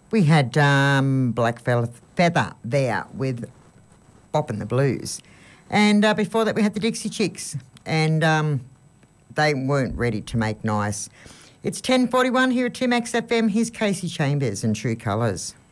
We had Black Feather there with Boppin' the Blues. And before that we had the Dixie Chicks, and they weren't ready to make nice. It's 10:41 here at 2Max FM. Here's Casey Chambers and True Colours.